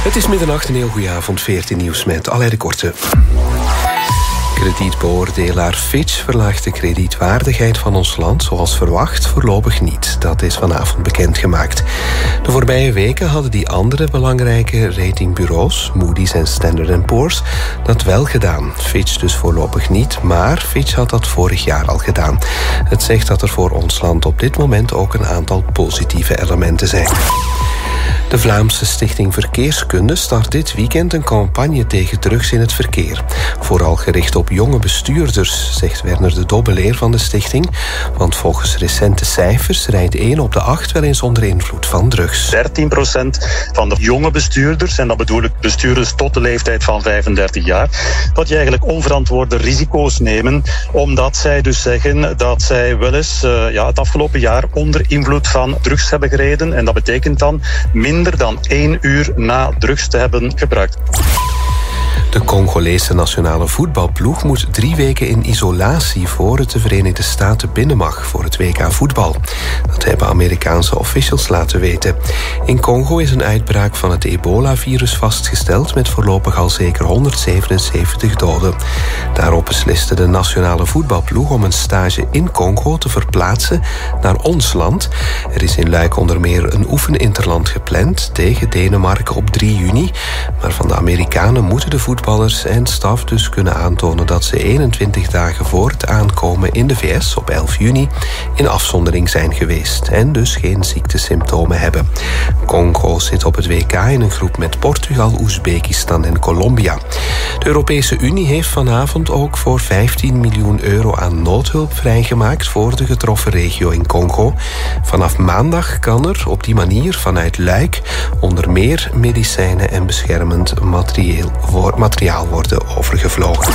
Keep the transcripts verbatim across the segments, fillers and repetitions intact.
Het is middernacht, een heel goede avond, veertien nieuws met Alain de Korte. Kredietbeoordelaar Fitch verlaagt de kredietwaardigheid van ons land zoals verwacht voorlopig niet. Dat is vanavond bekendgemaakt. De voorbije weken hadden die andere belangrijke ratingbureaus, Moody's en Standard and Poor's, dat wel gedaan. Fitch dus voorlopig niet, maar Fitch had dat vorig jaar al gedaan. Het zegt dat er voor ons land op dit moment ook een aantal positieve elementen zijn. De Vlaamse Stichting Verkeerskunde start dit weekend een campagne tegen drugs in het verkeer. Vooral gericht op jonge bestuurders, zegt Werner de Dobbeleer van de stichting. Want volgens recente cijfers rijdt één op de acht wel eens onder invloed van drugs. dertien procent van de jonge bestuurders, en dat bedoel ik bestuurders tot de leeftijd van vijfendertig jaar, dat je eigenlijk onverantwoorde risico's nemen, omdat zij dus zeggen dat zij wel eens uh, ja, het afgelopen jaar onder invloed van drugs hebben gereden. En dat betekent dan minder dan één uur na drugs te hebben gebruikt. De Congolese nationale voetbalploeg moet drie weken in isolatie voor het de Verenigde Staten binnen mag voor het W K voetbal. Dat hebben Amerikaanse officials laten weten. In Congo is een uitbraak van het ebola-virus vastgesteld met voorlopig al zeker honderdzevenenzeventig doden. Daarop besliste de nationale voetbalploeg om een stage in Congo te verplaatsen naar ons land. Er is in Luik onder meer een oefeninterland gepland tegen Denemarken op drie juni. Maar van de Amerikanen moeten de voetballers en staf dus kunnen aantonen dat ze eenentwintig dagen voor het aankomen in de V S op elf juni in afzondering zijn geweest en dus geen ziektesymptomen hebben. Congo zit op het W K in een groep met Portugal, Oezbekistan en Colombia. De Europese Unie heeft vanavond ook voor vijftien miljoen euro aan noodhulp vrijgemaakt voor de getroffen regio in Congo. Vanaf maandag kan er op die manier vanuit Luik onder meer medicijnen en beschermend materieel voor materiaal worden overgevlogen.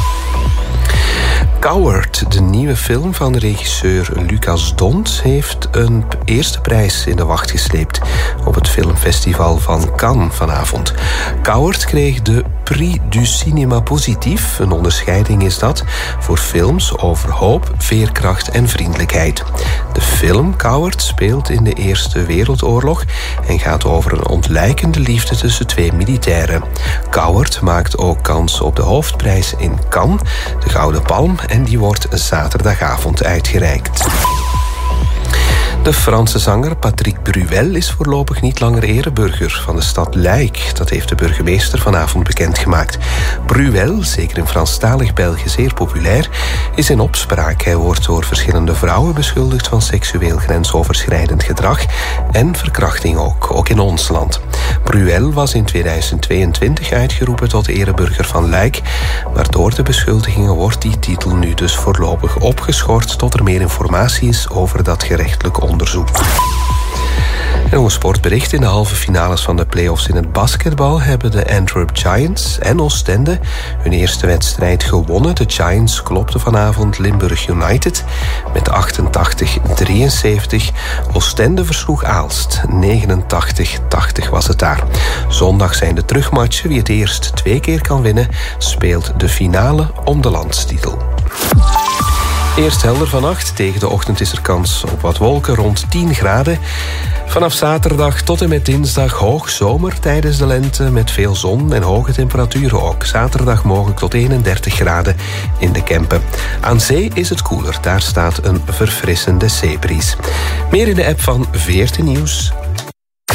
Coward, de nieuwe film van regisseur Lucas Dont, heeft een eerste prijs in de wacht gesleept op het filmfestival van Cannes vanavond. Coward kreeg de Prix du Cinéma Positif, een onderscheiding is dat, voor films over hoop, veerkracht en vriendelijkheid. De film Coward speelt in de Eerste Wereldoorlog en gaat over een ontluikende liefde tussen twee militairen. Coward maakt ook kans op de hoofdprijs in Cannes, de Gouden Palm, en die wordt zaterdagavond uitgereikt. De Franse zanger Patrick Bruel is voorlopig niet langer ereburger van de stad Luik. Dat heeft de burgemeester vanavond bekendgemaakt. Bruel, zeker in Franstalig België zeer populair, is in opspraak. Hij wordt door verschillende vrouwen beschuldigd van seksueel grensoverschrijdend gedrag en verkrachting ook, ook in ons land. Bruel was in tweeduizend tweeëntwintig uitgeroepen tot ereburger van Luik, maar door de beschuldigingen wordt die titel nu dus voorlopig opgeschort tot er meer informatie is over dat gerechtelijk onderzoek. En nog een sportbericht. In de halve finales van de play-offs in het basketbal hebben de Antwerp Giants en Oostende hun eerste wedstrijd gewonnen. De Giants klopten vanavond Limburg United met achtentachtig drieënzeventig. Oostende versloeg Aalst. negenentachtig tachtig was het daar. Zondag zijn de terugmatchen. Wie het eerst twee keer kan winnen, speelt de finale om de landstitel. Eerst helder vannacht. Tegen de ochtend is er kans op wat wolken, rond tien graden. Vanaf zaterdag tot en met dinsdag hoog zomer tijdens de lente met veel zon en hoge temperaturen ook. Zaterdag mogelijk tot eenendertig graden in de Kempen. Aan zee is het koeler. Daar staat een verfrissende zeebries. Meer in de app van veertien Nieuws.